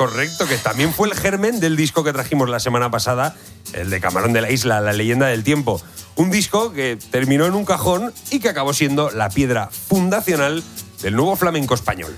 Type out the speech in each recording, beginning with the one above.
Correcto, que también fue el germen del disco que trajimos la semana pasada, el de Camarón de la Isla, La leyenda del tiempo. Un disco que terminó en un cajón y que acabó siendo la piedra fundacional del nuevo flamenco español.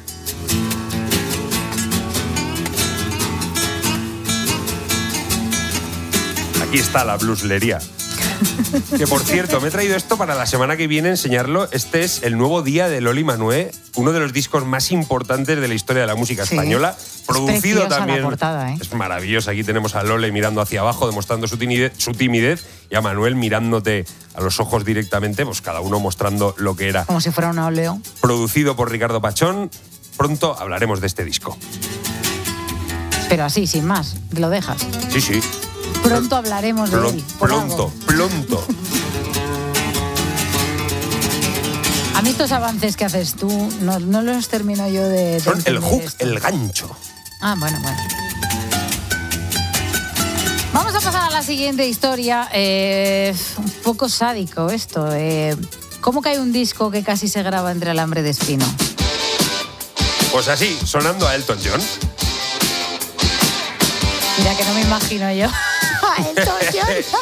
Aquí está la blueslería. Que por cierto, me he traído esto para la semana que viene enseñarlo. Este es el nuevo día de Loli Manué, uno de los discos más importantes de la historia de la música española. Producido también. La portada, ¿eh? Es maravilloso. Aquí tenemos a Loli mirando hacia abajo, demostrando su timidez, y a Manuel mirándote a los ojos directamente, pues cada uno mostrando lo que era. Como si fuera un óleo. Producido por Ricardo Pachón. Pronto hablaremos de este disco. Pero así, sin más, lo dejas. Sí, sí. Pronto hablaremos de él. Pronto. A mí estos avances que haces tú no los termino yo de son el hook, esto. el gancho. Ah, bueno. Vamos a pasar a la siguiente historia. Un poco sádico esto. ¿Cómo cae un disco que casi se graba entre alambre de espino? Pues así, sonando a Elton John. Mira que no me imagino yo. Elton John.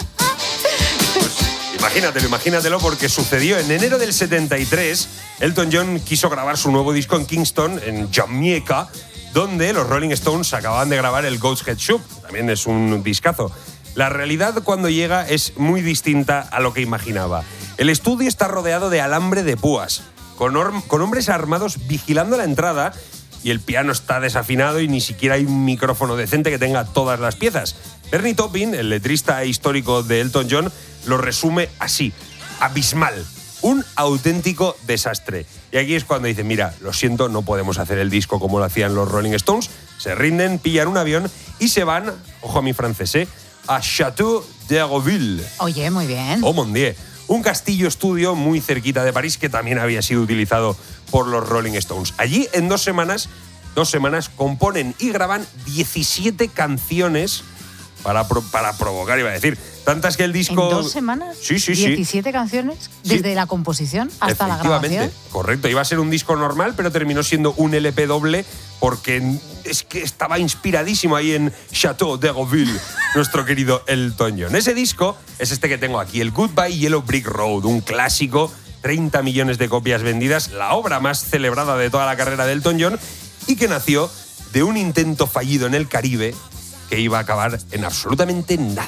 Pues imagínatelo, porque sucedió en enero del 73. Elton John quiso grabar su nuevo disco en Kingston, en Jamaica, donde los Rolling Stones acababan de grabar el Goat's Head Soup. También es un discazo. La realidad cuando llega es muy distinta a lo que imaginaba. El estudio está rodeado de alambre de púas, con hombres armados vigilando la entrada, y el piano está desafinado y ni siquiera hay un micrófono decente que tenga todas las piezas. Bernie Taupin, el letrista histórico de Elton John, lo resume así: abismal, un auténtico desastre. Y aquí es cuando dicen, mira, lo siento, no podemos hacer el disco como lo hacían los Rolling Stones. Se rinden, pillan un avión y se van, ojo a mi francés, a Château d'Hérouville. Oye, muy bien. Oh, mon Dieu. Un castillo estudio muy cerquita de París que también había sido utilizado por los Rolling Stones. Allí, en 2 semanas, componen y graban 17 canciones para provocar, iba a decir. Tantas que el disco... ¿En 2 semanas? Sí. 17 canciones, desde la composición hasta la grabación. Correcto. Iba a ser un disco normal, pero terminó siendo un LP doble porque es que estaba inspiradísimo ahí en Château d'Hérouville, nuestro querido Elton John. Ese disco es este que tengo aquí, el Goodbye Yellow Brick Road, un clásico, 30 millones de copias vendidas, la obra más celebrada de toda la carrera de Elton John y que nació de un intento fallido en el Caribe que iba a acabar en absolutamente nada.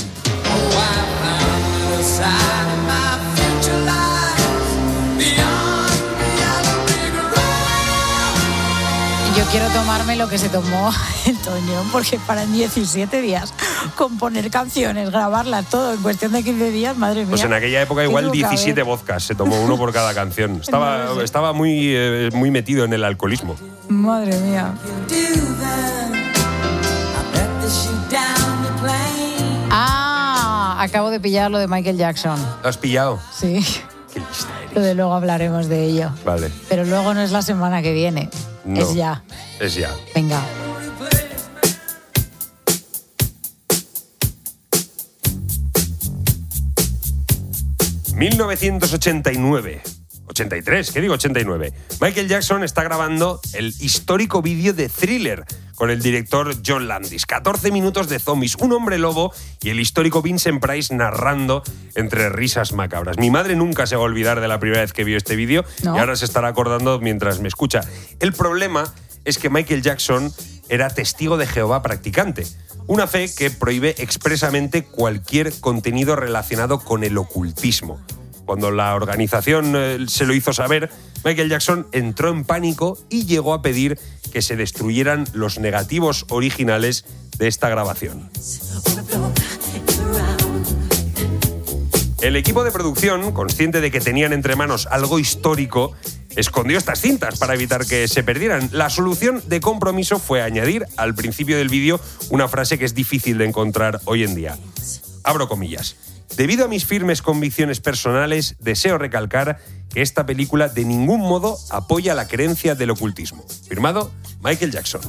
Yo quiero tomarme lo que se tomó Elton John, porque para en 17 días componer canciones, grabarlas, todo en cuestión de 15 días, madre mía. Pues en aquella época igual 17 vodkas se tomó uno por cada canción. Estaba muy metido en el alcoholismo. Madre mía. Acabo de pillar lo de Michael Jackson. ¿Lo has pillado? Sí. Qué lista eres. Lo de luego hablaremos de ello. Vale. Pero luego no es la semana que viene. No, es ya. Es ya. Venga. ...1989... 83, ¿qué digo 89? Michael Jackson está grabando el histórico vídeo de Thriller con el director John Landis. 14 minutos de zombies, un hombre lobo y el histórico Vincent Price narrando entre risas macabras. Mi madre nunca se va a olvidar de la primera vez que vio este vídeo, ¿no? Y ahora se estará acordando mientras me escucha. El problema es que Michael Jackson era testigo de Jehová practicante, una fe que prohíbe expresamente cualquier contenido relacionado con el ocultismo. Cuando la organización se lo hizo saber, Michael Jackson entró en pánico y llegó a pedir que se destruyeran los negativos originales de esta grabación. El equipo de producción, consciente de que tenían entre manos algo histórico, escondió estas cintas para evitar que se perdieran. La solución de compromiso fue añadir al principio del vídeo una frase que es difícil de encontrar hoy en día. Abro comillas. Debido a mis firmes convicciones personales, deseo recalcar que esta película de ningún modo apoya la creencia del ocultismo. Firmado, Michael Jackson.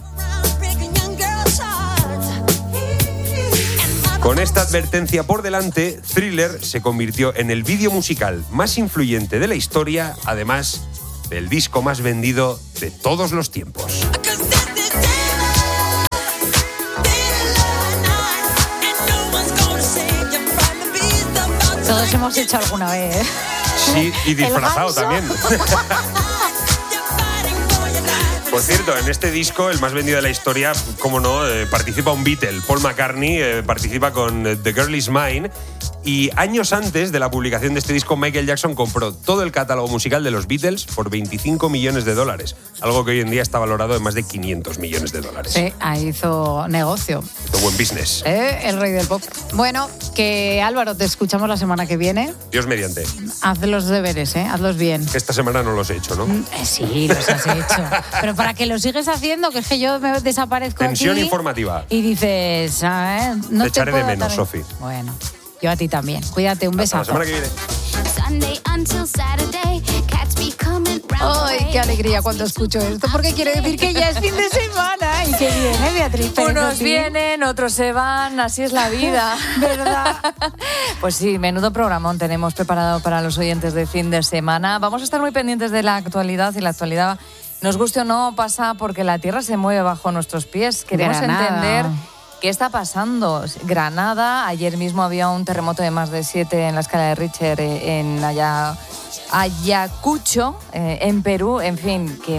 Con esta advertencia por delante, Thriller se convirtió en el vídeo musical más influyente de la historia, además del disco más vendido de todos los tiempos. Todos hemos hecho alguna vez. Sí, y disfrazado también. Por cierto, en este disco, el más vendido de la historia, como no, participa un Beatle. Paul McCartney participa con The Girl Is Mine. Y años antes de la publicación de este disco, Michael Jackson compró todo el catálogo musical de los Beatles por $25 millones. Algo que hoy en día está valorado en más de $500 millones. Sí, ahí hizo negocio. Hizo buen business. El rey del pop. Bueno, que Álvaro, te escuchamos la semana que viene. Dios mediante. Haz los deberes, hazlos bien. Que esta semana no los he hecho, ¿no? Sí, los has hecho. Pero para que lo sigues haciendo, que es que yo me desaparezco Tensión aquí informativa. Y dices, no te echaré de menos, Sofi. Bueno, yo a ti también. Cuídate, un besazo. Hasta la semana que viene. ¡Ay, qué alegría cuando escucho esto! Porque quiere decir que ya es fin de semana. Y que viene, Beatriz. Unos vienen, otros se van, así es la vida. ¿Verdad? Pues sí, menudo programón tenemos preparado para los oyentes de fin de semana. Vamos a estar muy pendientes de la actualidad, y la actualidad, nos guste o no, pasa porque la tierra se mueve bajo nuestros pies. Queremos entender qué está pasando. Granada, ayer mismo había un terremoto de más de 7 en la escala de Richter en Ayacucho, en Perú. En fin, que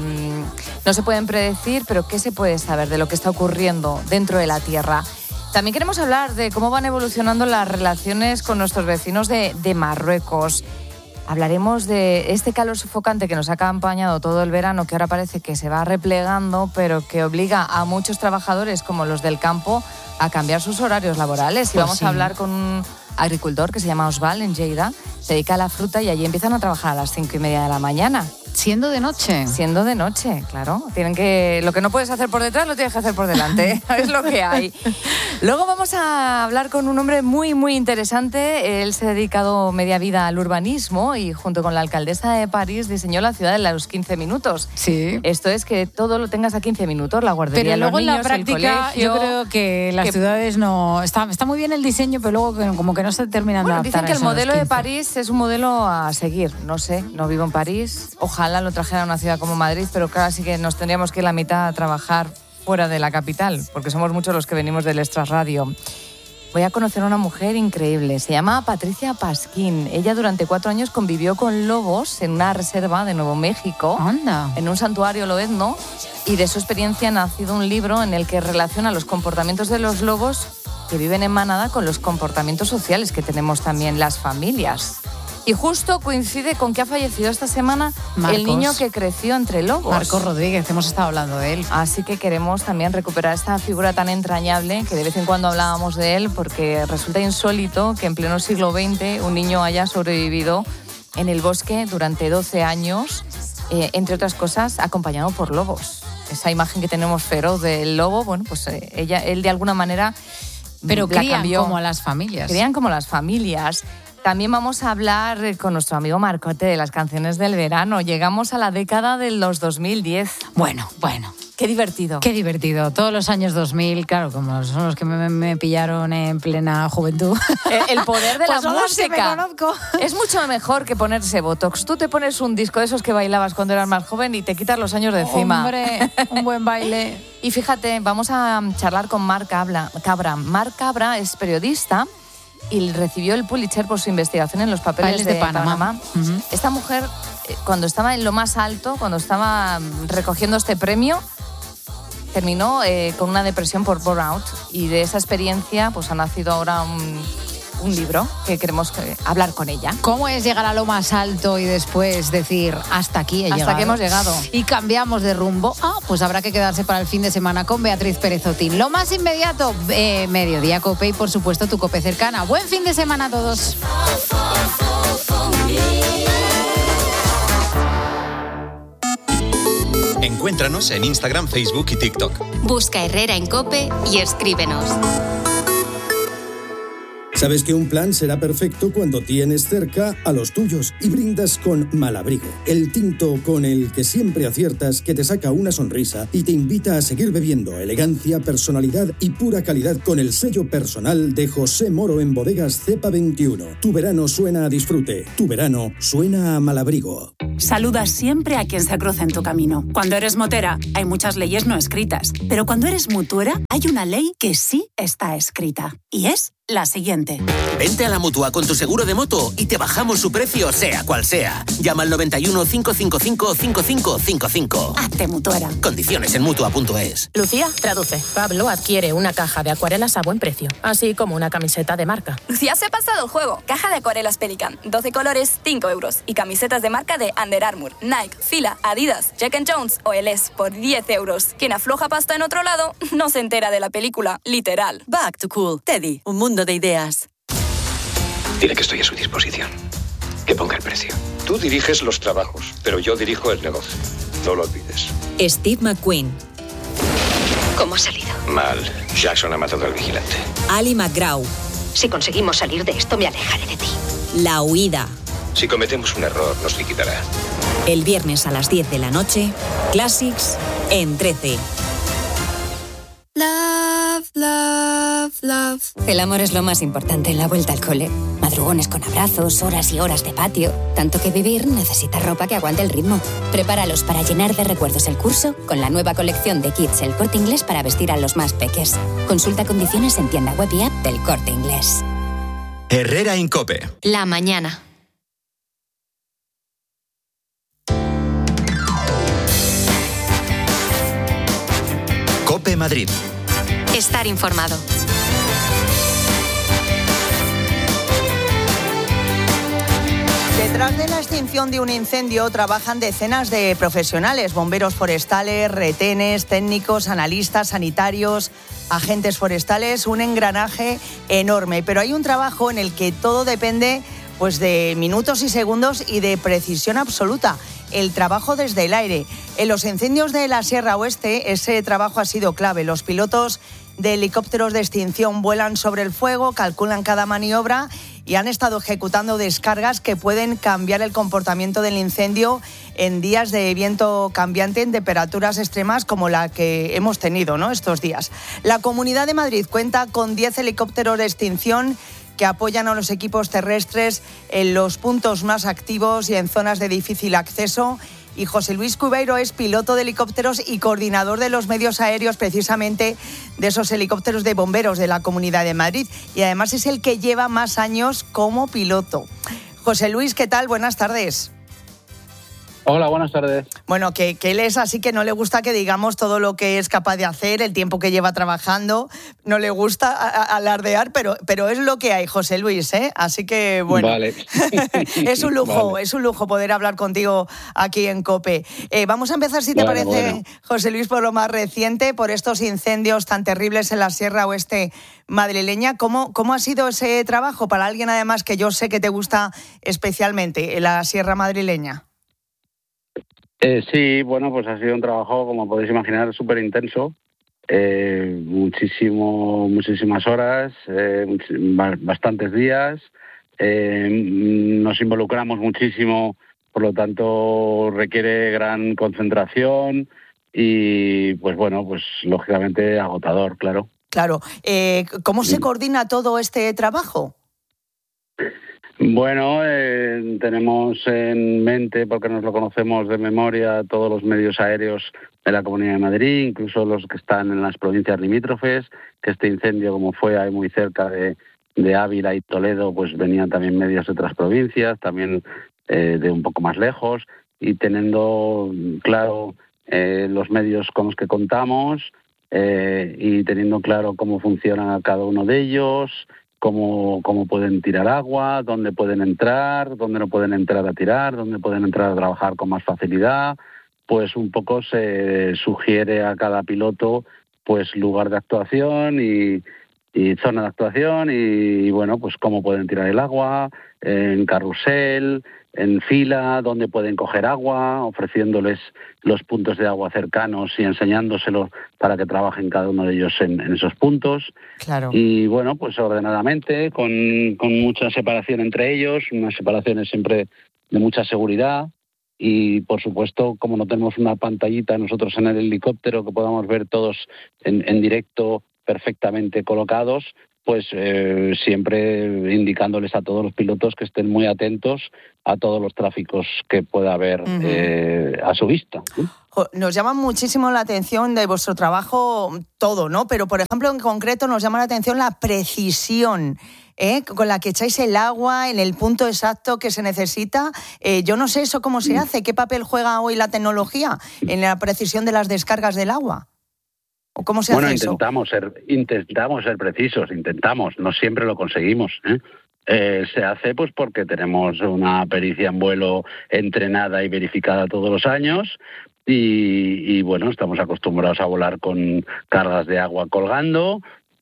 no se pueden predecir, pero ¿qué se puede saber de lo que está ocurriendo dentro de la tierra? También queremos hablar de cómo van evolucionando las relaciones con nuestros vecinos de Marruecos. Hablaremos de este calor sofocante que nos ha acompañado todo el verano, que ahora parece que se va replegando, pero que obliga a muchos trabajadores, como los del campo, a cambiar sus horarios laborales. Y vamos a hablar con un agricultor que se llama Osval, en Lleida, se dedica a la fruta y allí empiezan a trabajar a las 5:30 de la mañana. ¿Siendo de noche? Siendo de noche, claro. Lo que no puedes hacer por detrás lo tienes que hacer por delante. Es lo que hay. Luego vamos a hablar con un hombre muy, muy interesante. Él se ha dedicado media vida al urbanismo y junto con la alcaldesa de París diseñó la ciudad de los 15 minutos. Sí. Esto es que todo lo tengas a 15 minutos, la guardería, pero luego los niños, en la práctica yo creo que las ciudades no... Está muy bien el diseño, pero luego como que no se terminan de adaptar. Dicen que el modelo de París es un modelo a seguir. No sé, no vivo en París. Ojalá lo trajera a una ciudad como Madrid, pero claro, sí que nos tendríamos que ir la mitad a trabajar fuera de la capital, porque somos muchos los que venimos del extrarradio. Voy a conocer a una mujer increíble, se llama Patricia Pasquín. Ella durante 4 años convivió con lobos en una reserva de Nuevo México. ¡Anda! En un santuario loezno, y de su experiencia ha nacido un libro en el que relaciona los comportamientos de los lobos que viven en manada con los comportamientos sociales que tenemos también las familias. Y justo coincide con que ha fallecido esta semana el niño que creció entre lobos. Marcos Rodríguez, hemos estado hablando de él. Así que queremos también recuperar esta figura tan entrañable, que de vez en cuando hablábamos de él, porque resulta insólito que en pleno siglo XX un niño haya sobrevivido en el bosque durante 12 años, entre otras cosas, acompañado por lobos. Esa imagen que tenemos feroz del lobo, bueno, pues él de alguna manera pero la crían cambió. Como las familias. Crían como las familias. También vamos a hablar con nuestro amigo Marcote de las canciones del verano. Llegamos a la década de los 2010. Bueno. Qué divertido. Qué divertido. Todos los años 2000, claro, como son los que me pillaron en plena juventud. El poder de pues la música. Me conozco. Es mucho mejor que ponerse Botox. Tú te pones un disco de esos que bailabas cuando eras más joven y te quitas los años de encima. Hombre, un buen baile. Y fíjate, vamos a charlar con Marc Cabra. Marc Cabra es periodista y recibió el Pulitzer por su investigación en los papeles de Panamá. Uh-huh. Esta mujer, cuando estaba en lo más alto, cuando estaba recogiendo este premio, terminó con una depresión por burnout, y de esa experiencia pues ha nacido ahora un libro que queremos hablar con ella. ¿Cómo es llegar a lo más alto y después decir hasta aquí he llegado? Hasta que hemos llegado. Y cambiamos de rumbo. Pues habrá que quedarse para el fin de semana con Beatriz Pérez Otín. Lo más inmediato, Mediodía Cope y por supuesto tu Cope cercana. Buen fin de semana a todos. Encuéntranos en Instagram, Facebook y TikTok. Busca Herrera en Cope y escríbenos. Sabes que un plan será perfecto cuando tienes cerca a los tuyos y brindas con Malabrigo, el tinto con el que siempre aciertas, que te saca una sonrisa y te invita a seguir bebiendo. Elegancia, personalidad y pura calidad con el sello personal de José Moro en Bodegas Cepa 21. Tu verano suena a disfrute, tu verano suena a Malabrigo. Saluda siempre a quien se cruza en tu camino. Cuando eres motera, hay muchas leyes no escritas, pero cuando eres mutuera, hay una ley que sí está escrita, y es la siguiente. Vente a la Mutua con tu seguro de moto y te bajamos su precio sea cual sea. Llama al 91 555 5555. Hazte mutuera. Condiciones en Mutua.es. Lucía, traduce. Pablo adquiere una caja de acuarelas a buen precio, así como una camiseta de marca. Lucía se ha pasado el juego. Caja de acuarelas Pelican, 12 colores, 5 euros. Y camisetas de marca de Under Armour, Nike, Fila, Adidas, Jack & Jones o LS por 10 euros. Quien afloja pasta en otro lado no se entera de la película, literal. Back to Cool. Teddy, un mundo de ideas. Dile que estoy a su disposición. Que ponga el precio. Tú diriges los trabajos, pero yo dirijo el negocio. No lo olvides. Steve McQueen. ¿Cómo ha salido? Mal. Jackson ha matado al vigilante. Ali McGraw. Si conseguimos salir de esto, me alejaré de ti. La huida. Si cometemos un error, nos liquidará. El viernes a las 10 de la noche, Classics en 13. Love, love, love. El amor es lo más importante en la vuelta al cole. Madrugones con abrazos, horas y horas de patio. Tanto que vivir necesita ropa que aguante el ritmo. Prepáralos para llenar de recuerdos el curso con la nueva colección de kits El Corte Inglés para vestir a los más peques. Consulta condiciones en tienda web y app del Corte Inglés. Herrera en COPE. La mañana. COPE Madrid. Estar informado. Detrás de la extinción de un incendio trabajan decenas de profesionales, bomberos forestales, retenes, técnicos, analistas, sanitarios, agentes forestales, un engranaje enorme. Pero hay un trabajo en el que todo depende pues de minutos y segundos y de precisión absoluta. El trabajo desde el aire. En los incendios de la Sierra Oeste, ese trabajo ha sido clave. Los pilotos de helicópteros de extinción vuelan sobre el fuego, calculan cada maniobra y han estado ejecutando descargas que pueden cambiar el comportamiento del incendio en días de viento cambiante, en temperaturas extremas como la que hemos tenido, ¿no?, estos días. La Comunidad de Madrid cuenta con 10 helicópteros de extinción que apoyan a los equipos terrestres en los puntos más activos y en zonas de difícil acceso. Y José Luis Cubeiro es piloto de helicópteros y coordinador de los medios aéreos, precisamente de esos helicópteros de bomberos de la Comunidad de Madrid. Y además es el que lleva más años como piloto. José Luis, ¿qué tal? Buenas tardes. Hola, buenas tardes. Bueno, que él es así que no le gusta que digamos todo lo que es capaz de hacer, el tiempo que lleva trabajando, no le gusta alardear, pero es lo que hay, José Luis, ¿eh? Así que, bueno, vale. es un lujo, vale. Es un lujo poder hablar contigo aquí en COPE. Vamos a empezar, si te parece, José Luis, por lo más reciente, por estos incendios tan terribles en la Sierra Oeste madrileña. ¿Cómo ha sido ese trabajo para alguien, además, que yo sé que te gusta especialmente, en la Sierra madrileña? Sí, bueno, pues ha sido un trabajo, como podéis imaginar, súper intenso. Muchísimas horas, bastantes días. Nos involucramos muchísimo, por lo tanto requiere gran concentración y, pues bueno, pues lógicamente agotador, claro. Claro. ¿Cómo se coordina todo este trabajo? Bueno, tenemos en mente, porque nos lo conocemos de memoria, todos los medios aéreos de la Comunidad de Madrid, incluso los que están en las provincias limítrofes, que este incendio, como fue ahí muy cerca de Ávila y Toledo, pues venían también medios de otras provincias, también de un poco más lejos, y teniendo claro los medios con los que contamos y teniendo claro cómo funciona cada uno de ellos, cómo pueden tirar agua, dónde pueden entrar, dónde no pueden entrar a tirar, dónde pueden entrar a trabajar con más facilidad, pues un poco se sugiere a cada piloto pues lugar de actuación y zona de actuación y bueno, pues cómo pueden tirar el agua, en carrusel, en fila, dónde pueden coger agua, ofreciéndoles los puntos de agua cercanos y enseñándoselos para que trabajen cada uno de ellos en esos puntos. Claro. Y bueno, pues ordenadamente, con mucha separación entre ellos, unas separaciones siempre de mucha seguridad y, por supuesto, como no tenemos una pantallita nosotros en el helicóptero que podamos ver todos en directo perfectamente colocados, pues siempre indicándoles a todos los pilotos que estén muy atentos a todos los tráficos que pueda haber a su vista. Nos llama muchísimo la atención de vuestro trabajo todo, ¿no? Pero, por ejemplo, en concreto nos llama la atención la precisión con la que echáis el agua en el punto exacto que se necesita. Yo no sé eso cómo se hace. ¿Qué papel juega hoy la tecnología en la precisión de las descargas del agua? ¿O cómo se hace eso? Intentamos ser precisos, no siempre lo conseguimos, se hace pues porque tenemos una pericia en vuelo entrenada y verificada todos los años y bueno, estamos acostumbrados a volar con cargas de agua colgando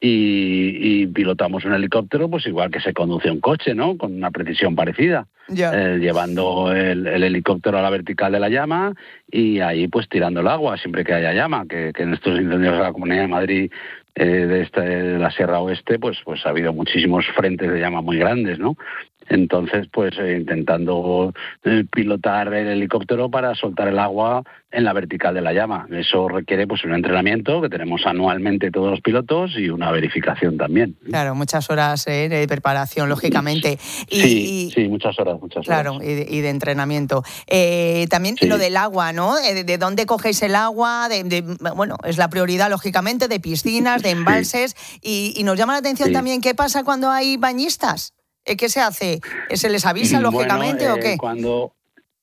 y pilotamos un helicóptero pues igual que se conduce un coche, ¿no? Con una precisión parecida, llevando el helicóptero a la vertical de la llama y ahí pues tirando el agua siempre que haya llama, que en estos incendios de la Comunidad de Madrid de la Sierra Oeste pues ha habido muchísimos frentes de llama muy grandes, ¿no? Entonces, pues intentando pilotar el helicóptero para soltar el agua en la vertical de la llama. Eso requiere pues un entrenamiento que tenemos anualmente todos los pilotos y una verificación también. Claro, muchas horas de preparación, lógicamente. Sí, muchas horas. Claro, y de entrenamiento. También lo del agua, ¿no? ¿De dónde cogéis el agua? Bueno, es la prioridad, lógicamente, de piscinas, de embalses. Y nos llama la atención también qué pasa cuando hay bañistas. ¿Qué se hace? ¿Se les avisa, lógicamente, o qué? Cuando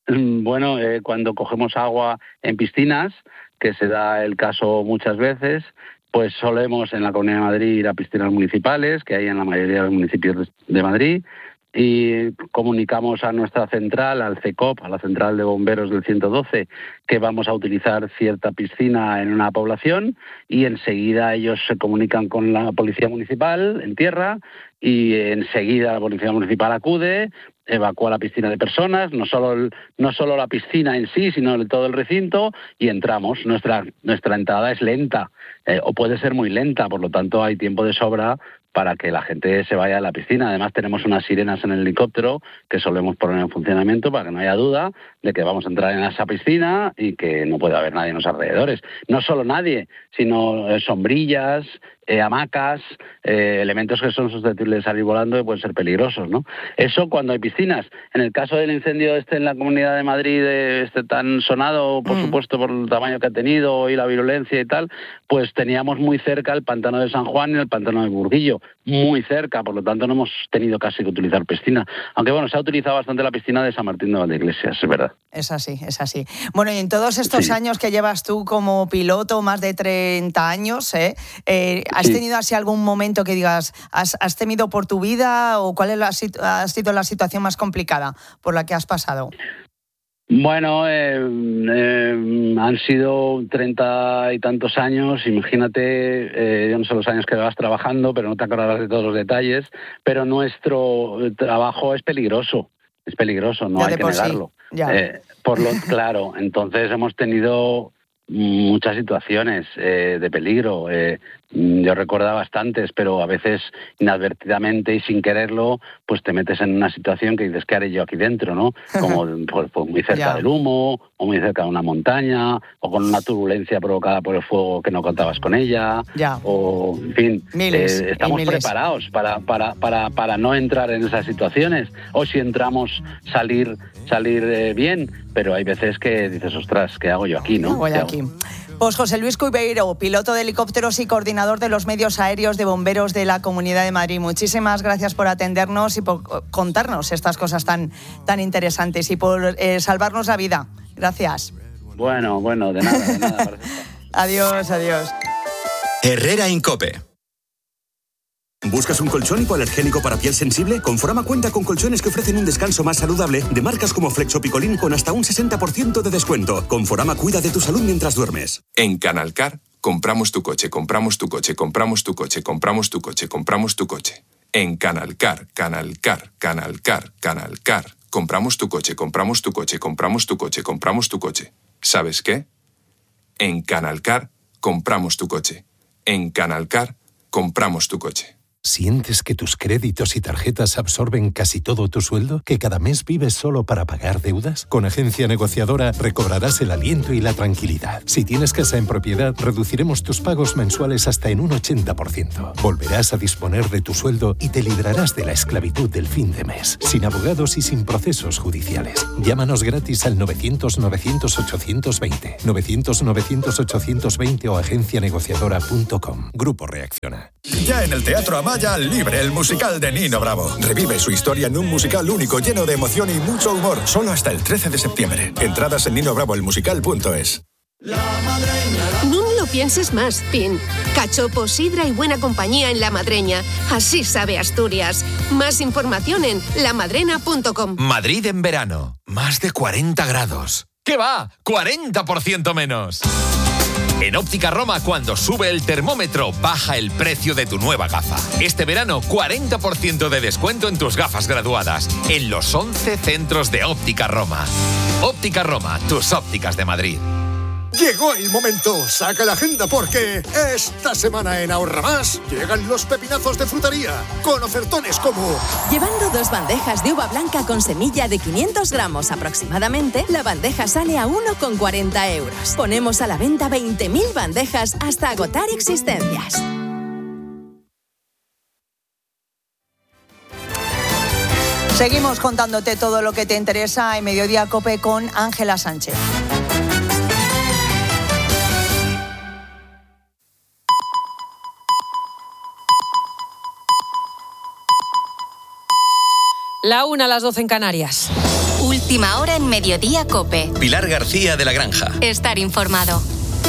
cogemos agua en piscinas, que se da el caso muchas veces, pues solemos en la Comunidad de Madrid ir a piscinas municipales, que hay en la mayoría de los municipios de Madrid, y comunicamos a nuestra central, al CECOP, a la central de bomberos del 112, que vamos a utilizar cierta piscina en una población y enseguida ellos se comunican con la policía municipal en tierra y enseguida la policía municipal acude, evacúa la piscina de personas, no solo la piscina en sí, sino todo el recinto, y entramos. Nuestra entrada es lenta, o puede ser muy lenta, por lo tanto hay tiempo de sobra para que la gente se vaya a la piscina. Además tenemos unas sirenas en el helicóptero que solemos poner en funcionamiento para que no haya duda de que vamos a entrar en esa piscina y que no puede haber nadie en los alrededores. No solo nadie, sino sombrillas, hamacas, elementos que son susceptibles de salir volando y pueden ser peligrosos, ¿no? Eso cuando hay piscinas. En el caso del incendio en la Comunidad de Madrid, tan sonado, por supuesto, por el tamaño que ha tenido y la virulencia y tal, pues teníamos muy cerca el pantano de San Juan y el pantano de Burguillo, muy cerca, por lo tanto no hemos tenido casi que utilizar piscina. Aunque bueno, se ha utilizado bastante la piscina de San Martín de Valdeiglesias, es verdad. Es así. Bueno, y en todos estos años que llevas tú como piloto, más de 30 años, ¿has tenido así algún momento que digas, has temido por tu vida o cuál ha sido la situación más complicada por la que has pasado? Bueno, han sido 30 y tantos años, imagínate, yo no sé los años que vas trabajando, pero no te acordarás de todos los detalles, pero nuestro trabajo es peligroso, no hay que negarlo. Claro, entonces hemos tenido muchas situaciones de peligro. Yo recuerdo bastantes, pero a veces inadvertidamente y sin quererlo, pues te metes en una situación que dices, ¿qué haré yo aquí dentro, no? Como pues muy cerca del humo, o muy cerca de una montaña, o con una turbulencia provocada por el fuego que no contabas con ella, o en fin, estamos preparados para no entrar en esas situaciones, o si entramos salir bien, pero hay veces que dices, ostras, ¿qué hago yo aquí, no? Voy aquí. Pues José Luis Cubeiro, piloto de helicópteros y coordinador de los medios aéreos de bomberos de la Comunidad de Madrid. Muchísimas gracias por atendernos y por contarnos estas cosas tan interesantes y por salvarnos la vida. Gracias. Bueno, de nada. Adiós. Herrera Incope. ¿Buscas un colchón hipoalergénico para piel sensible? Conforama cuenta con colchones que ofrecen un descanso más saludable de marcas como Flexo Picolín con hasta un 60% de descuento. Conforama cuida de tu salud mientras duermes. En Canalcar, compramos tu coche. En Canalcar. Compramos tu coche. ¿Sabes qué? En Canalcar, compramos tu coche. En Canalcar, compramos tu coche. ¿Sientes que tus créditos y tarjetas absorben casi todo tu sueldo? ¿Que cada mes vives solo para pagar deudas? Con Agencia Negociadora recobrarás el aliento y la tranquilidad. Si tienes casa en propiedad, reduciremos tus pagos mensuales hasta en un 80%. Volverás a disponer de tu sueldo y te librarás de la esclavitud del fin de mes, sin abogados y sin procesos judiciales. Llámanos gratis al 900-900-820, 900-900-820 o agencianegociadora.com. Grupo Reacciona. Ya en el Teatro Amaya, Libre, el musical de Nino Bravo. Revive su historia en un musical único, lleno de emoción y mucho humor, solo hasta el 13 de septiembre. Entradas en ninobravoelmusical.es. No lo pienses más, Pin. Cachopo, sidra y buena compañía en La Madreña. Así sabe Asturias. Más información en lamadrena.com. Madrid en verano. Más de 40 grados. ¿Qué va? 40% menos. En Óptica Roma, cuando sube el termómetro, baja el precio de tu nueva gafa. Este verano, 40% de descuento en tus gafas graduadas. En los 11 centros de Óptica Roma. Óptica Roma, tus ópticas de Madrid. Llegó el momento, saca la agenda porque esta semana en Ahorra Más llegan los pepinazos de frutería con ofertones como... Llevando 2 bandejas de uva blanca con semilla de 500 gramos aproximadamente, la bandeja sale a 1,40 euros. Ponemos a la venta 20.000 bandejas hasta agotar existencias. Seguimos contándote todo lo que te interesa en Mediodía COPE con Ángela Sánchez. La 1 a las 12 en Canarias. Última hora en Mediodía COPE. Pilar García de la Granja. Estar informado.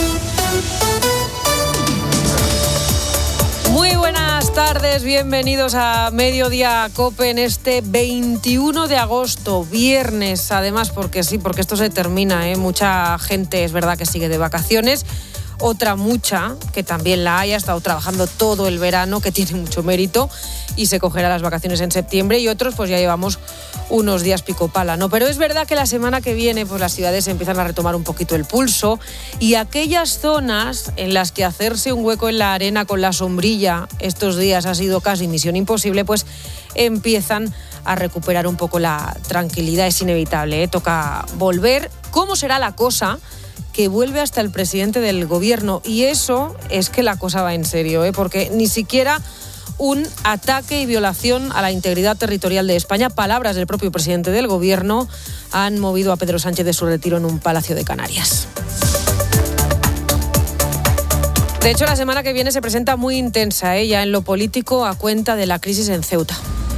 Muy buenas tardes, bienvenidos a Mediodía COPE en este 21 de agosto, viernes, además porque sí, porque esto se termina, mucha gente es verdad que sigue de vacaciones. Otra mucha, que también la ha estado trabajando todo el verano, que tiene mucho mérito y se cogerá las vacaciones en septiembre, y otros pues ya llevamos unos días pico pala, ¿no? Pero es verdad que la semana que viene pues las ciudades empiezan a retomar un poquito el pulso y aquellas zonas en las que hacerse un hueco en la arena con la sombrilla estos días ha sido casi misión imposible, pues empiezan a recuperar un poco la tranquilidad. Es inevitable, toca volver. ¿Cómo será la cosa? Que vuelve hasta el presidente del gobierno, y eso es que la cosa va en serio, porque ni siquiera un ataque y violación a la integridad territorial de España, palabras del propio presidente del gobierno, han movido a Pedro Sánchez de su retiro en un palacio de Canarias. De hecho, la semana que viene se presenta muy intensa, ya en lo político, a cuenta de la crisis en Ceuta.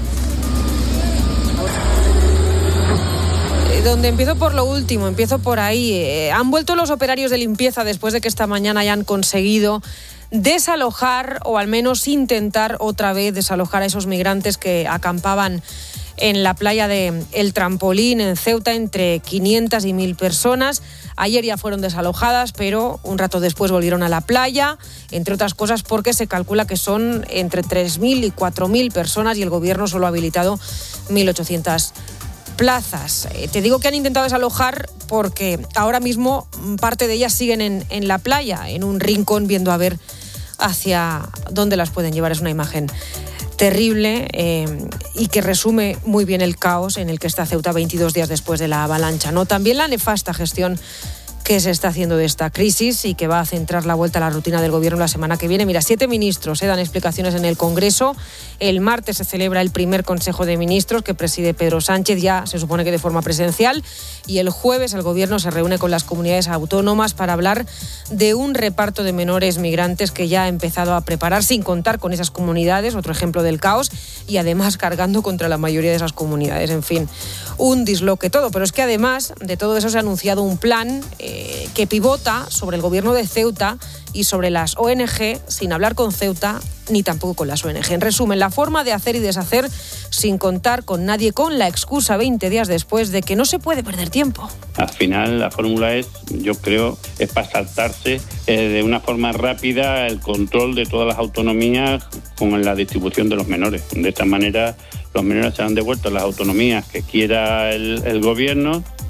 Donde empiezo por lo último, empiezo por ahí. Han vuelto los operarios de limpieza después de que esta mañana hayan conseguido desalojar, o al menos intentar otra vez desalojar a esos migrantes que acampaban en la playa de El Trampolín, en Ceuta, entre 500 y 1.000 personas. Ayer ya fueron desalojadas, pero un rato después volvieron a la playa, entre otras cosas porque se calcula que son entre 3.000 y 4.000 personas y el gobierno solo ha habilitado 1.800 plazas. Te digo que han intentado desalojar porque ahora mismo parte de ellas siguen en la playa, en un rincón, viendo a ver hacia dónde las pueden llevar. Es una imagen terrible y que resume muy bien el caos en el que está Ceuta 22 días después de la avalancha, ¿no? También la nefasta gestión que se está haciendo de esta crisis y que va a centrar la vuelta a la rutina del gobierno la semana que viene. Mira, 7 ministros dan explicaciones en el Congreso. El martes se celebra el primer Consejo de Ministros que preside Pedro Sánchez, ya se supone que de forma presencial, y el jueves el gobierno se reúne con las comunidades autónomas para hablar de un reparto de menores migrantes que ya ha empezado a preparar, sin contar con esas comunidades, otro ejemplo del caos, y además cargando contra la mayoría de esas comunidades. En fin, un disloque todo, pero es que además de todo eso se ha anunciado un plan que pivota sobre el gobierno de Ceuta y sobre las ONG, sin hablar con Ceuta ni tampoco con las ONG. En resumen, la forma de hacer y deshacer sin contar con nadie, con la excusa 20 días después de que no se puede perder tiempo. Al final la fórmula es, yo creo, es para saltarse de una forma rápida el control de todas las autonomías con la distribución de los menores. De esta manera los menores serán devueltos a las autonomías que quiera el gobierno.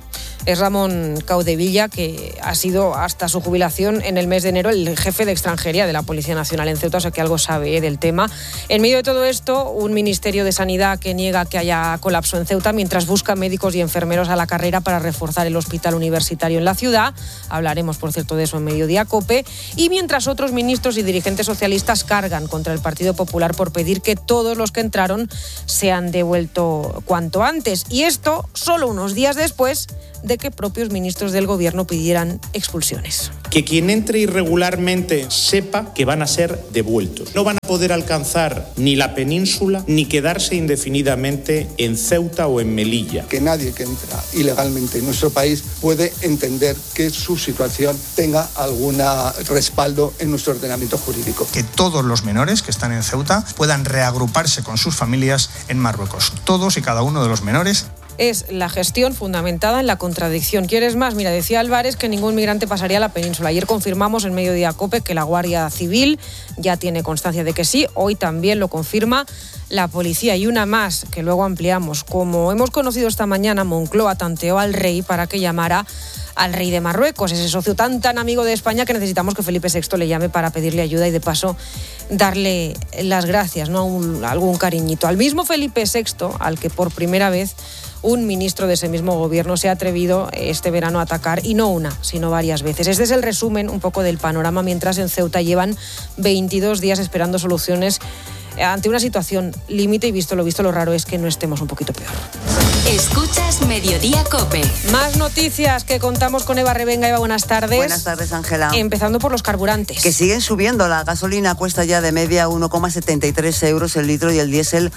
Es Ramón Caudevilla, que ha sido hasta su jubilación en el mes de enero el jefe de extranjería de la Policía Nacional en Ceuta, o sea que algo sabe del tema. En medio de todo esto, un Ministerio de Sanidad que niega que haya colapso en Ceuta mientras busca médicos y enfermeros a la carrera para reforzar el hospital universitario en la ciudad. Hablaremos, por cierto, de eso en Mediodía COPE. Y mientras otros ministros y dirigentes socialistas cargan contra el Partido Popular por pedir que todos los que entraron sean devuelto cuanto antes. Y esto solo unos días después de que propios ministros del Gobierno pidieran expulsiones. Que quien entre irregularmente sepa que van a ser devueltos. No van a poder alcanzar ni la península ni quedarse indefinidamente en Ceuta o en Melilla. Que nadie que entra ilegalmente en nuestro país puede entender que su situación tenga algún respaldo en nuestro ordenamiento jurídico. Que todos los menores que están en Ceuta puedan reagruparse con sus familias en Marruecos. Todos y cada uno de los menores. Es la gestión fundamentada en la contradicción. ¿Quieres más? Mira, decía Álvarez que ningún migrante pasaría a la península. Ayer confirmamos en Mediodía COPE que la Guardia Civil ya tiene constancia de que sí. Hoy también lo confirma la policía. Y una más, que luego ampliamos. Como hemos conocido esta mañana, Moncloa tanteó al rey para que llamara al rey de Marruecos, ese socio tan amigo de España que necesitamos que Felipe VI le llame para pedirle ayuda y de paso darle las gracias, ¿no? Algún cariñito. Al mismo Felipe VI, al que por primera vez un ministro de ese mismo gobierno se ha atrevido este verano a atacar, y no una, sino varias veces. Este es el resumen un poco del panorama, mientras en Ceuta llevan 22 días esperando soluciones ante una situación límite, y visto lo raro es que no estemos un poquito peor. Escuchas Mediodía COPE. Más noticias que contamos con Eva Revenga. Eva, buenas tardes. Buenas tardes, Ángela. Empezando por los carburantes. Que siguen subiendo. La gasolina cuesta ya de media 1,73 euros el litro y el diésel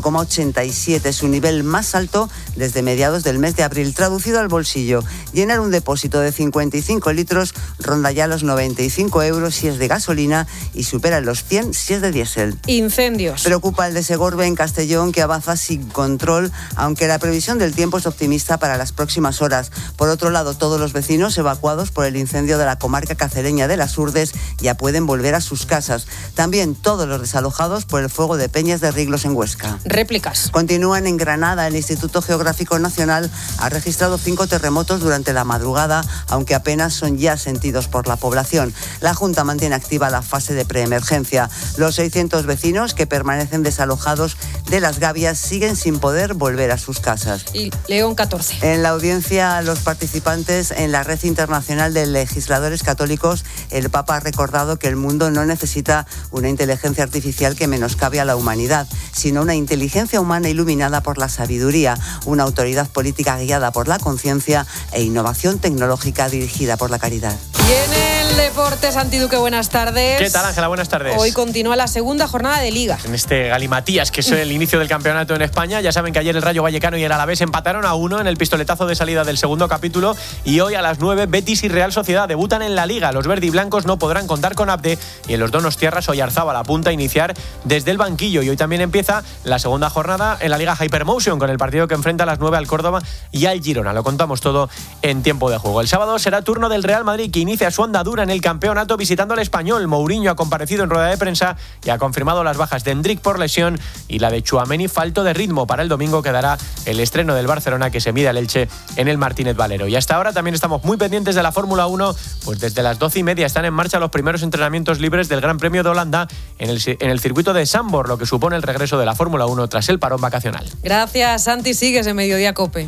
1,87. Su nivel más alto desde mediados del mes de abril. Traducido al bolsillo, llenar un depósito de 55 litros ronda ya los 95 euros si es de gasolina y supera los 100 si es de diésel. Incendios. Preocupa el de Segorbe en Castellón, que avanza sin control, aunque la previsión del tiempo es optimista para las próximas horas. Por otro lado, todos los vecinos evacuados por el incendio de la comarca cacereña de Las Urdes ya pueden volver a sus casas. También todos los desalojados por el fuego de Peñas de Riglos en Huesca. Réplicas. Continúan en Granada. El Instituto Geográfico Nacional ha registrado 5 terremotos durante la madrugada, aunque apenas son ya sentidos por la población. La Junta mantiene activa la fase de preemergencia. Los 600 vecinos que permanecen desalojados de Las Gavias siguen sin poder volver a sus casas. Y León 14. En la audiencia a los participantes en la Red Internacional de Legisladores Católicos, el Papa ha recordado que el mundo no necesita una inteligencia artificial que menoscabe a la humanidad, sino una inteligencia humana iluminada por la sabiduría, una autoridad política guiada por la conciencia e innovación tecnológica dirigida por la caridad. Y en el deporte, Santi Duque, buenas tardes. ¿Qué tal, Ángela? Buenas tardes. Hoy continúa la segunda jornada de Liga. En este galimatías, que es el inicio del campeonato en España. Ya saben que ayer el Rayo Vallecano y el Alavés empataron a 1 en el pistoletazo de salida del segundo capítulo, y hoy a las 9 Betis y Real Sociedad debutan en la Liga. Los verdiblancos no podrán contar con Abde, y en los donostiarras Oyarzábal apunta a iniciar desde el banquillo. Y hoy también empieza la segunda jornada en la Liga Hypermotion, con el partido que enfrenta a las 9 al Córdoba y al Girona. Lo contamos todo en tiempo de juego. El sábado será turno del Real Madrid, que inicia su andadura en el campeonato visitando al Español. Mourinho ha comparecido en rueda de prensa y ha confirmado las bajas de Endrick por lesión y la de Tchouaméni falto de ritmo. Para el domingo quedará el estreno del Barcelona, que se mide al Elche en el Martínez Valero. Y hasta ahora también estamos muy pendientes de la Fórmula 1, pues desde las 12:30 están en marcha los primeros entrenamientos libres del Gran Premio de Holanda en el circuito de Zandvoort, lo que supone el regreso de la Fórmula 1 tras el parón vacacional. Gracias, Santi. Sigues en Mediodía COPE.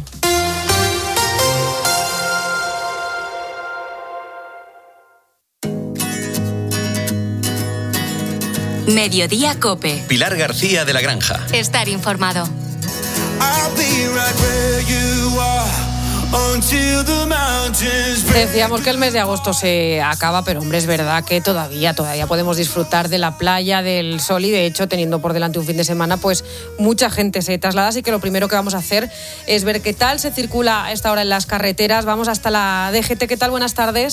Mediodía COPE. Pilar García de la Granja. Estar informado. Decíamos que el mes de agosto se acaba, pero hombre, es verdad que todavía podemos disfrutar de la playa, del sol, y de hecho, teniendo por delante un fin de semana, pues mucha gente se traslada, así que lo primero que vamos a hacer es ver qué tal se circula a esta hora en las carreteras. Vamos hasta la DGT. ¿Qué tal? Buenas tardes.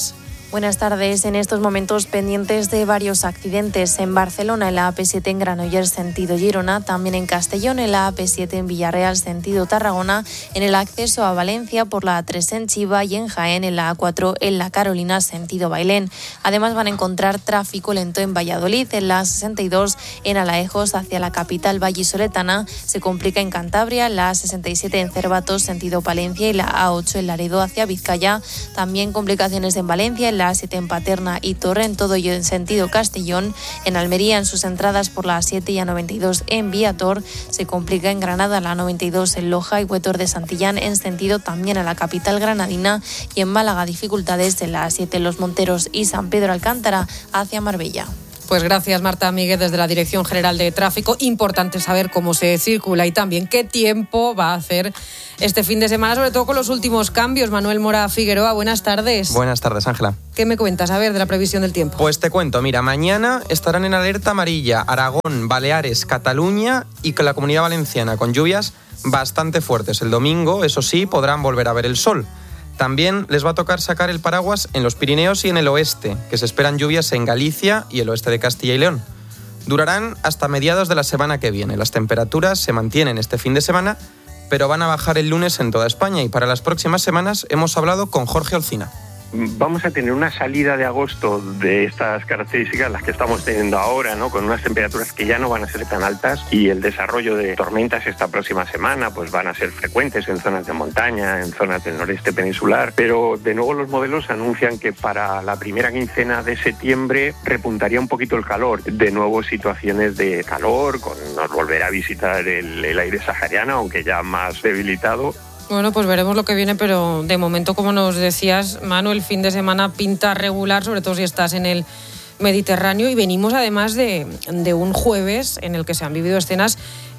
Buenas tardes. En estos momentos pendientes de varios accidentes en Barcelona, en la AP7 en Granollers sentido Girona, también en Castellón, en la AP7 en Villarreal sentido Tarragona, en el acceso a Valencia por la A3 en Chiva y en Jaén en la A4 en La Carolina sentido Bailén. Además van a encontrar tráfico lento en Valladolid, en la A62 en Alaejos hacia la capital vallisoletana, se complica en Cantabria, en la A67 en Cervatos sentido Palencia y la A8 en Laredo hacia Vizcaya. También complicaciones en Valencia, en la A7 en Paterna y Torrent, todo ello en sentido Castellón. En Almería, en sus entradas por la A7 y A92 en Viator. Se complica en Granada, la A92 en Loja y Huetor de Santillán en sentido también a la capital granadina. Y en Málaga, dificultades en la A7 en Los Monteros y San Pedro Alcántara hacia Marbella. Pues gracias, Marta Míguez, desde la Dirección General de Tráfico. Importante saber cómo se circula y también qué tiempo va a hacer este fin de semana, sobre todo con los últimos cambios. Manuel Mora Figueroa, buenas tardes. Buenas tardes, Ángela. ¿Qué me cuentas, a ver, de la previsión del tiempo? Pues te cuento, mira, mañana estarán en alerta amarilla Aragón, Baleares, Cataluña y con la Comunidad Valenciana, con lluvias bastante fuertes. El domingo, eso sí, podrán volver a ver el sol. También les va a tocar sacar el paraguas en los Pirineos y en el oeste, que se esperan lluvias en Galicia y el oeste de Castilla y León. Durarán hasta mediados de la semana que viene. Las temperaturas se mantienen este fin de semana, pero van a bajar el lunes en toda España. Y para las próximas semanas hemos hablado con Jorge Olcina. Vamos a tener una salida de agosto de estas características, las que estamos teniendo ahora, ¿no? Con unas temperaturas que ya no van a ser tan altas, y el desarrollo de tormentas esta próxima semana pues van a ser frecuentes en zonas de montaña, en zonas del noreste peninsular, pero de nuevo los modelos anuncian que para la primera quincena de septiembre repuntaría un poquito el calor. De nuevo situaciones de calor, nos volverá a visitar el aire sahariano, aunque ya más debilitado. Bueno, pues veremos lo que viene, pero de momento, como nos decías, Manu, el fin de semana pinta regular, sobre todo si estás en el Mediterráneo, y venimos además de un jueves en el que se han vivido escenas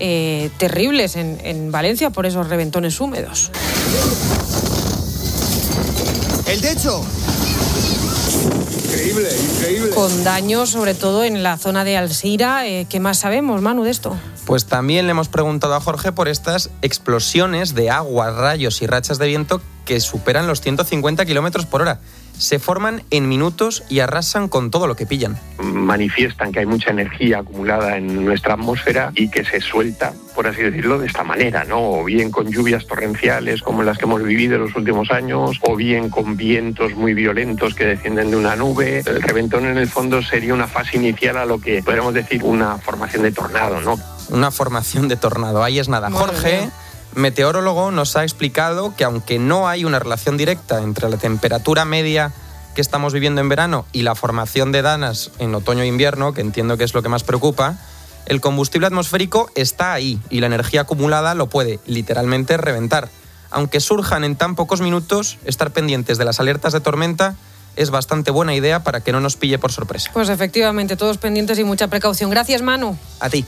terribles en Valencia por esos reventones húmedos. ¡El techo! Increíble, increíble. Con daños, sobre todo en la zona de Alzira. ¿Qué más sabemos, Manu, de esto? Pues también le hemos preguntado a Jorge por estas explosiones de agua, rayos y rachas de viento que superan los 150 kilómetros por hora. Se forman en minutos y arrasan con todo lo que pillan. Manifiestan que hay mucha energía acumulada en nuestra atmósfera y que se suelta, por así decirlo, de esta manera, ¿no? O bien con lluvias torrenciales como las que hemos vivido en los últimos años, o bien con vientos muy violentos que descienden de una nube. El reventón, en el fondo, sería una fase inicial a lo que podríamos decir una formación de tornado, ¿no? Una formación de tornado, ahí es nada. Jorge, meteorólogo, nos ha explicado que aunque no hay una relación directa entre la temperatura media que estamos viviendo en verano y la formación de danas en otoño e invierno, que entiendo que es lo que más preocupa, el combustible atmosférico está ahí y la energía acumulada lo puede literalmente reventar. Aunque surjan en tan pocos minutos, estar pendientes de las alertas de tormenta es bastante buena idea para que no nos pille por sorpresa. Pues efectivamente, todos pendientes y mucha precaución. Gracias, Manu. A ti.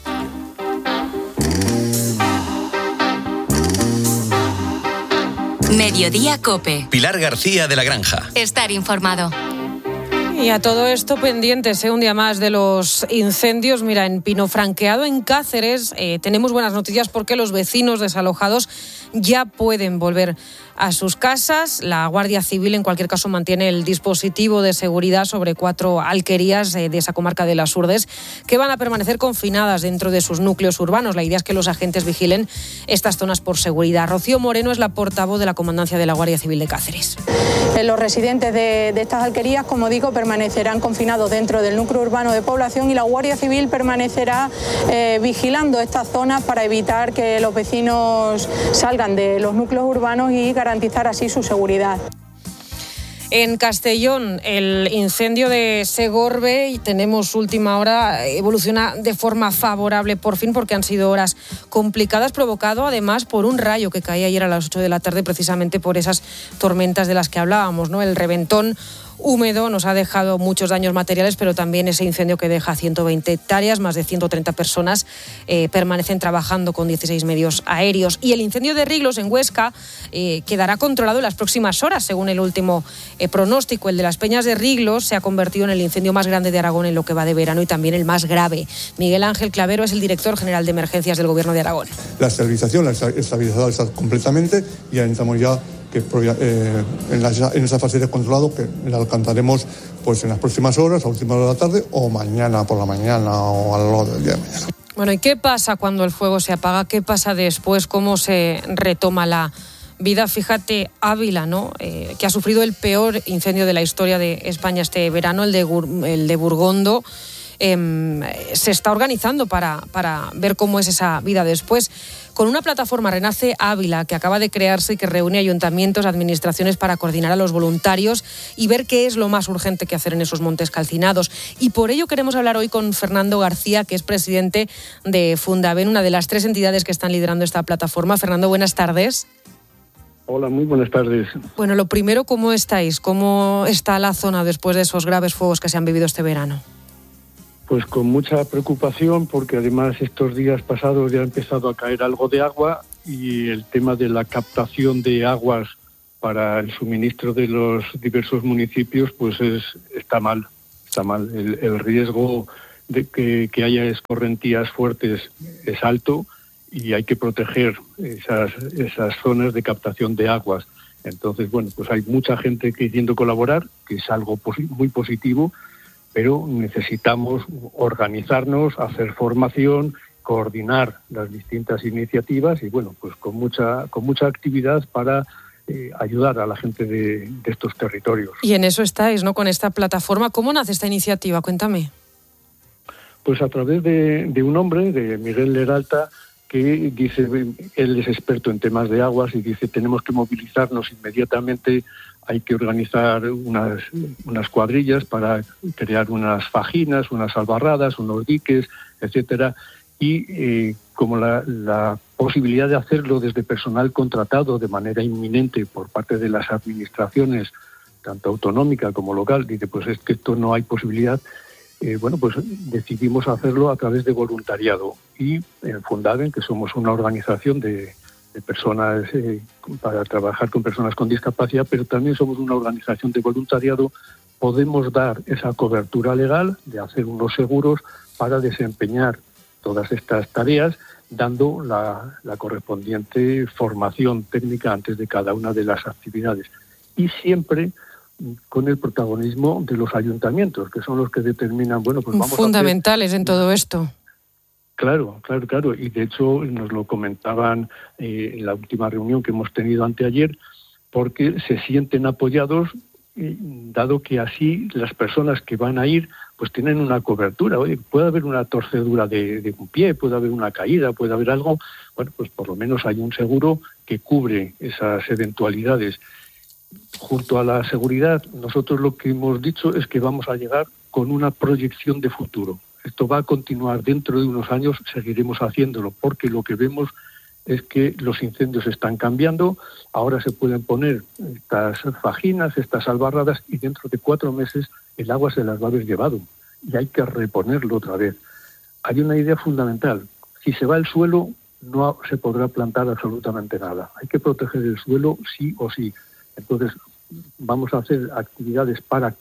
Mediodía COPE. Pilar García de la Granja. Estar informado. Y a todo esto pendientes, un día más de los incendios. Mira, en Pinofranqueado, en Cáceres, tenemos buenas noticias porque los vecinos desalojados ya pueden volver a sus casas. La Guardia Civil, en cualquier caso, mantiene el dispositivo de seguridad sobre 4 alquerías de esa comarca de las Urdes que van a permanecer confinadas dentro de sus núcleos urbanos. La idea es que los agentes vigilen estas zonas por seguridad. Rocío Moreno es la portavoz de la Comandancia de la Guardia Civil de Cáceres. Los residentes de estas alquerías, como digo, permanecerán confinados dentro del núcleo urbano de población, y la Guardia Civil permanecerá vigilando estas zonas para evitar que los vecinos salgan de los núcleos urbanos y garantizar así su seguridad. En Castellón, el incendio de Segorbe, y tenemos última hora, evoluciona de forma favorable por fin, porque han sido horas complicadas, provocado además por un rayo que caía ayer a las 8 de la tarde, precisamente por esas tormentas de las que hablábamos, ¿no? El reventón húmedo nos ha dejado muchos daños materiales, pero también ese incendio que deja 120 hectáreas, más de 130 personas permanecen trabajando con 16 medios aéreos. Y el incendio de Riglos, en Huesca, quedará controlado en las próximas horas, según el último pronóstico. El de las Peñas de Riglos se ha convertido en el incendio más grande de Aragón en lo que va de verano, y también el más grave. Miguel Ángel Clavero es el director general de emergencias del Gobierno de Aragón. La estabilización, la estabilizada está completamente, y ya estamos ya que en esa fase de controlado que la alcanzaremos pues en las próximas horas, a últimas horas de la tarde o mañana por la mañana o a lo largo del día de mañana. Bueno, ¿y qué pasa cuando el fuego se apaga? ¿Qué pasa después? ¿Cómo se retoma la vida? Fíjate, Ávila, ¿no? Que ha sufrido el peor incendio de la historia de España este verano, el de Burgondo. Se está organizando para ver cómo es esa vida después, con una plataforma Renace Ávila que acaba de crearse y que reúne ayuntamientos, administraciones para coordinar a los voluntarios y ver qué es lo más urgente que hacer en esos montes calcinados. Y por ello queremos hablar hoy con Fernando García, que es presidente de Fundaben, una de las 3 entidades que están liderando esta plataforma. Fernando, buenas tardes. Hola, muy buenas tardes. Bueno, lo primero, ¿cómo estáis? ¿Cómo está la zona después de esos graves fuegos que se han vivido este verano? Pues con mucha preocupación, porque además estos días pasados ya ha empezado a caer algo de agua y el tema de la captación de aguas para el suministro de los diversos municipios pues está mal. El riesgo de que haya escorrentías fuertes es alto y hay que proteger esas zonas de captación de aguas. Entonces, bueno, pues hay mucha gente queriendo colaborar, que es algo muy positivo, pero necesitamos organizarnos, hacer formación, coordinar las distintas iniciativas y, bueno, pues con mucha actividad para ayudar a la gente de estos territorios. Y en eso estáis, ¿no?, con esta plataforma. ¿Cómo nace esta iniciativa? Cuéntame. Pues a través de un hombre, de Miguel Leralta, que dice, él es experto en temas de aguas y dice, tenemos que movilizarnos inmediatamente, hay que organizar unas cuadrillas para crear unas fajinas, unas albarradas, unos diques, etcétera, y como la posibilidad de hacerlo desde personal contratado de manera inminente por parte de las administraciones, tanto autonómica como local, dice, pues es que esto no hay posibilidad. Bueno, pues decidimos hacerlo a través de voluntariado y en Fundaben, que somos una organización de personas para trabajar con personas con discapacidad, pero también somos una organización de voluntariado, podemos dar esa cobertura legal de hacer unos seguros para desempeñar todas estas tareas, dando la correspondiente formación técnica antes de cada una de las actividades. Y siempre con el protagonismo de los ayuntamientos, que son los que determinan, bueno, pues vamos fundamentales en todo esto. Claro. Y de hecho nos lo comentaban en la última reunión que hemos tenido anteayer, porque se sienten apoyados, dado que así las personas que van a ir pues tienen una cobertura. Oye, puede haber una torcedura de un pie, puede haber una caída, puede haber algo. Bueno, pues por lo menos hay un seguro que cubre esas eventualidades. Junto a la seguridad, nosotros lo que hemos dicho es que vamos a llegar con una proyección de futuro. Esto va a continuar dentro de unos años, seguiremos haciéndolo, porque lo que vemos es que los incendios están cambiando, ahora se pueden poner estas fajinas, estas albarradas, y dentro de 4 meses el agua se las va a haber llevado y hay que reponerlo otra vez. Hay una idea fundamental: si se va el suelo no se podrá plantar absolutamente nada, hay que proteger el suelo sí o sí. Entonces vamos a hacer actividades para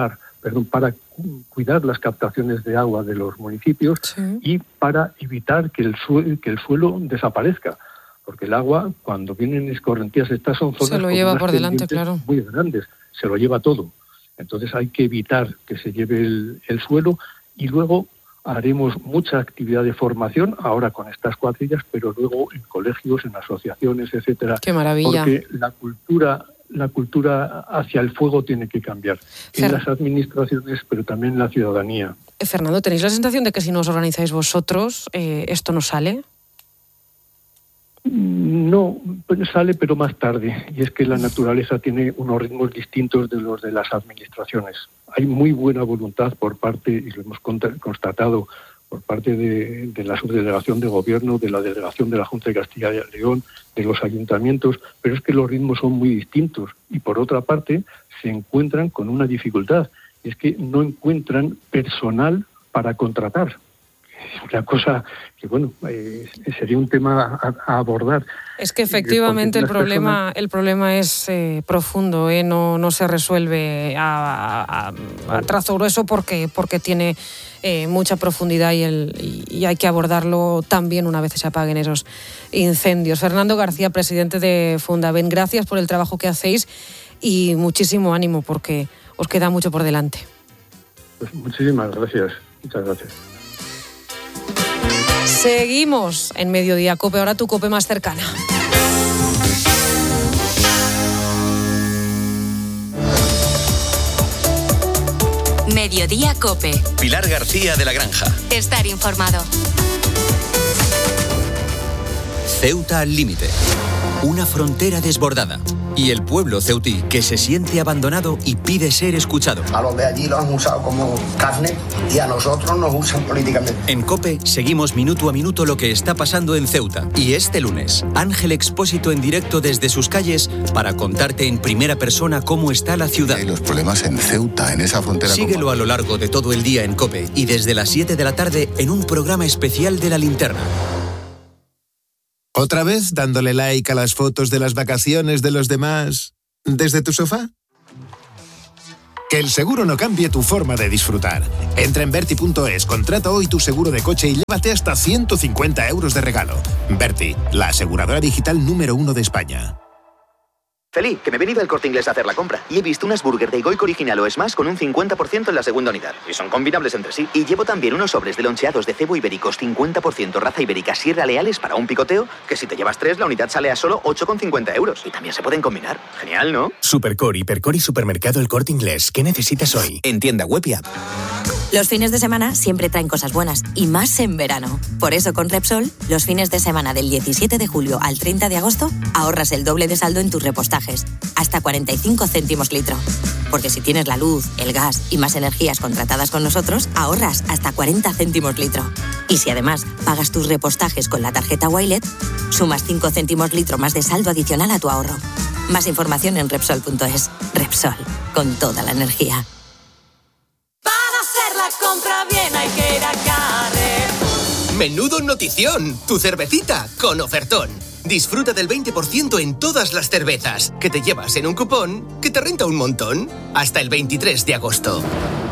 cuidar las captaciones de agua de los municipios, sí, y para evitar que el suelo desaparezca, porque el agua, cuando vienen escorrentías, estas son zonas se lo lleva por delante, claro, muy grandes, se lo lleva todo. Entonces hay que evitar que se lleve el suelo, y luego haremos mucha actividad de formación ahora con estas cuadrillas, pero luego en colegios, en asociaciones, etcétera. ¡Qué maravilla! Porque la cultura hacia el fuego tiene que cambiar en las administraciones, pero también en la ciudadanía. Fernando, ¿tenéis la sensación de que si no os organizáis vosotros, esto no sale? No, sale, pero más tarde. Y es que la naturaleza tiene unos ritmos distintos de los de las administraciones. Hay muy buena voluntad por parte, y lo hemos constatado, por parte de la subdelegación de gobierno, de la delegación de la Junta de Castilla y León, de los ayuntamientos, pero es que los ritmos son muy distintos. Y por otra parte, se encuentran con una dificultad, y es que no encuentran personal para contratar. una cosa que, bueno, sería un tema a abordar. Es que efectivamente el problema es profundo, no se resuelve a trazo grueso porque tiene mucha profundidad y hay que abordarlo también una vez se apaguen esos incendios. Fernando García, presidente de Fundaben, gracias por el trabajo que hacéis y muchísimo ánimo porque os queda mucho por delante. Pues muchísimas gracias. Muchas gracias. Seguimos en Mediodía COPE, ahora tu COPE más cercana. Mediodía COPE. Pilar García de la Granja. Estar informado. Ceuta al límite. Una frontera desbordada. Y el pueblo ceutí que se siente abandonado y pide ser escuchado. A los de allí los han usado como carne y a nosotros nos usan políticamente. En COPE seguimos minuto a minuto lo que está pasando en Ceuta. Y este lunes, Ángel Expósito en directo desde sus calles para contarte en primera persona cómo está la ciudad. Hay los problemas en Ceuta, en esa frontera. Síguelo a lo largo de todo el día en COPE y desde las 7 de la tarde en un programa especial de La Linterna. ¿Otra vez dándole like a las fotos de las vacaciones de los demás desde tu sofá? Que el seguro no cambie tu forma de disfrutar. Entra en Verti.es, contrata hoy tu seguro de coche y llévate hasta 150 euros de regalo. Verti, la aseguradora digital número 1 de España. Feli, que me he venido al Corte Inglés a hacer la compra y he visto unas burger de Goico original o Smash con un 50% en la segunda unidad. Y son combinables entre sí. Y llevo también unos sobres de loncheados de cebo ibéricos 50% raza ibérica Sierra Leales para un picoteo, que si te llevas 3 la unidad sale a solo 8,50 euros. Y también se pueden combinar. Genial, ¿no? Supercore, Hipercore y Supermercado El Corte Inglés. ¿Qué necesitas hoy? En tienda web y app. Los fines de semana siempre traen cosas buenas, y más en verano. Por eso con Repsol, los fines de semana del 17 de julio al 30 de agosto, ahorras el doble de saldo en tus repostajes, hasta 45 céntimos litro. Porque si tienes la luz, el gas y más energías contratadas con nosotros, ahorras hasta 40 céntimos litro. Y si además pagas tus repostajes con la tarjeta Wilet, sumas 5 céntimos litro más de saldo adicional a tu ahorro. Más información en Repsol.es. Repsol, con toda la energía. Compra bien, hay que ir a Carrefour. Menudo notición, tu cervecita con ofertón. Disfruta del 20% en todas las cervezas que te llevas en un cupón que te renta un montón hasta el 23 de agosto.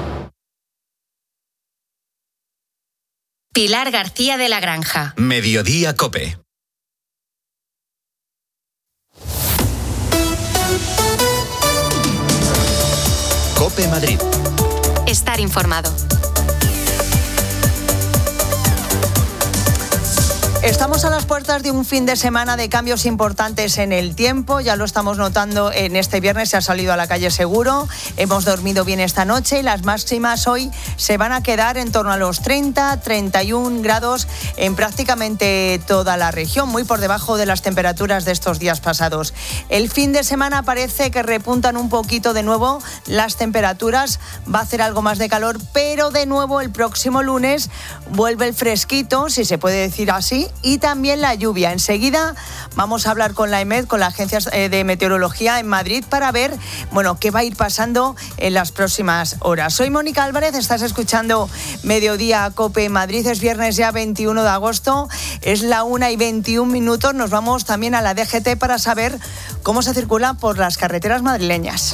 Pilar García de la Granja. Mediodía COPE. COPE Madrid. Estar informado. Estamos a las puertas de un fin de semana de cambios importantes en el tiempo. Ya lo estamos notando en este viernes. Se ha salido a la calle seguro. Hemos dormido bien esta noche y las máximas hoy se van a quedar en torno a los 30, 31 grados en prácticamente toda la región, muy por debajo de las temperaturas de estos días pasados. El fin de semana parece que repuntan un poquito de nuevo las temperaturas. Va a hacer algo más de calor, pero de nuevo el próximo lunes vuelve el fresquito, si se puede decir así, y también la lluvia. Enseguida vamos a hablar con la EMET, con la Agencia de Meteorología en Madrid, para ver, qué va a ir pasando en las próximas horas. Soy Mónica Álvarez, estás escuchando Mediodía COPE Madrid. Es viernes ya 21 de agosto, es la 1:21. Nos vamos también a la DGT para saber cómo se circula por las carreteras madrileñas.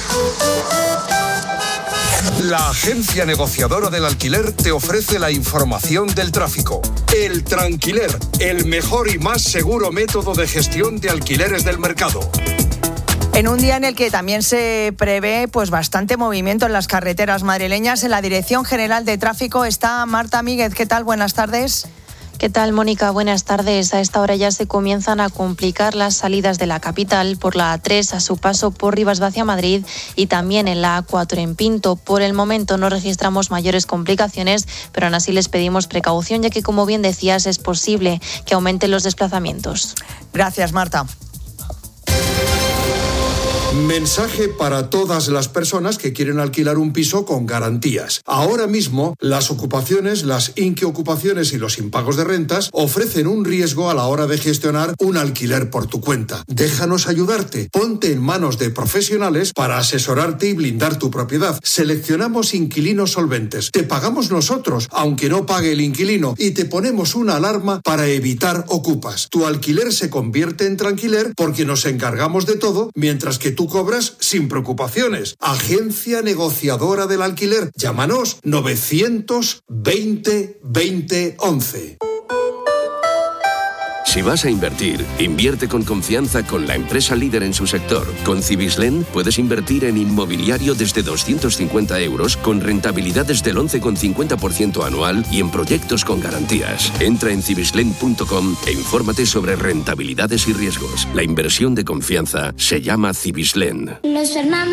La agencia negociadora del alquiler te ofrece la información del tráfico. El Tranquiler, el mejor y más seguro método de gestión de alquileres del mercado. En un día en el que también se prevé bastante movimiento en las carreteras madrileñas, en la Dirección General de Tráfico está Marta Míguez. ¿Qué tal? Buenas tardes. ¿Qué tal, Mónica? Buenas tardes. A esta hora ya se comienzan a complicar las salidas de la capital por la A3 a su paso por Rivas-Vacia-Madrid y también en la A4 en Pinto. Por el momento no registramos mayores complicaciones, pero aún así les pedimos precaución, ya que, como bien decías, es posible que aumenten los desplazamientos. Gracias, Marta. Mensaje para todas las personas que quieren alquilar un piso con garantías. Ahora mismo, las ocupaciones, las inquiocupaciones y los impagos de rentas ofrecen un riesgo a la hora de gestionar un alquiler por tu cuenta. Déjanos ayudarte. Ponte en manos de profesionales para asesorarte y blindar tu propiedad. Seleccionamos inquilinos solventes. Te pagamos nosotros, aunque no pague el inquilino, y te ponemos una alarma para evitar ocupas. Tu alquiler se convierte en tranquiler porque nos encargamos de todo, mientras que tú cobras sin preocupaciones. Agencia negociadora del alquiler. Llámanos 920 20 11. Si vas a invertir, invierte con confianza con la empresa líder en su sector. Con Cibislen puedes invertir en inmobiliario desde 250 euros con rentabilidades del 11,50% anual y en proyectos con garantías. Entra en cibislen.com e infórmate sobre rentabilidades y riesgos. La inversión de confianza se llama Cibislen. Nos formamos